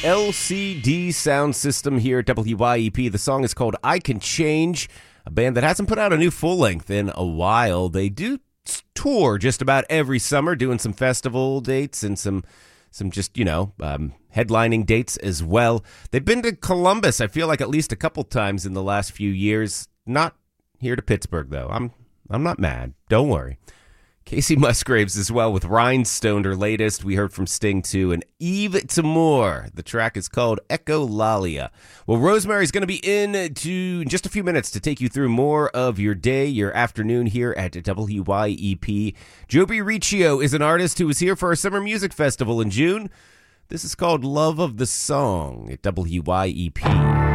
LCD Sound System here at WYEP. The song is called I Can Change, a band that hasn't put out a new full-length in a while. They do tour just about every summer, doing some festival dates and some just, headlining dates as well. They've been to Columbus, I feel like, at least a couple times in the last few years. Not here to Pittsburgh, though. I'm not mad. Don't worry. Casey Musgraves as well with Rhinestone, her latest. We heard from Sting too, and Eve Tamor. The track is called Echolalia. Well, Rosemary's going to be in just a few minutes to take you through more of your day, your afternoon here at WYEP. Joby Riccio is an artist who was here for our Summer Music Festival in June. This is called Love of the Song at WYEP.